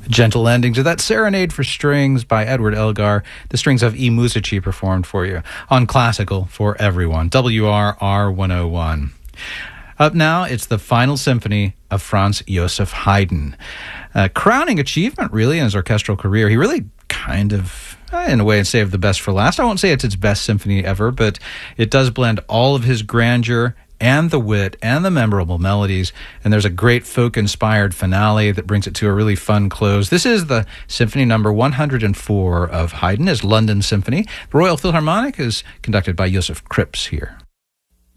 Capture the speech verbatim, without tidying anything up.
Gentle ending to that Serenade for Strings by Edward Elgar. The strings of E. Musici performed for you on Classical for Everyone, W R R one oh one. Up now, it's the Final Symphony of Franz Joseph Haydn. A crowning achievement, really, in his orchestral career. He really kind of, in a way, saved the best for last. I won't say it's its best symphony ever, but it does blend all of his grandeur and the wit and the memorable melodies, and there's a great folk-inspired finale that brings it to a really fun close. This is the symphony number one hundred four of Haydn, his London Symphony. The Royal Philharmonic is conducted by Joseph Krips here.